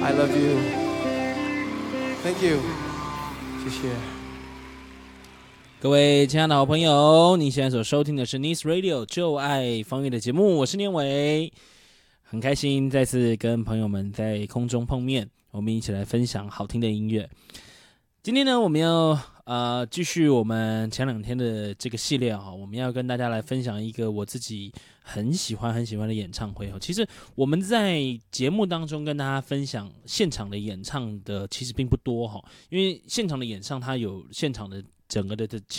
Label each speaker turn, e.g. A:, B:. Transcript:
A: I love you. Thank you. 谢谢。
B: 各位亲爱的好朋友，你现在所收听的是 Nice Radio 就爱方言的节目，我是念伟，很开心再次跟朋友们在空中碰面，我们一起来分享好听的音乐。今天呢，我们要继续我们前2天的这个系列哈，我们要跟大家来分享一个我自己很喜欢的演唱会。其实我们在节目当中跟大家分享现场的演唱的其实并不多哈，因为现场的演唱它有现场的整个的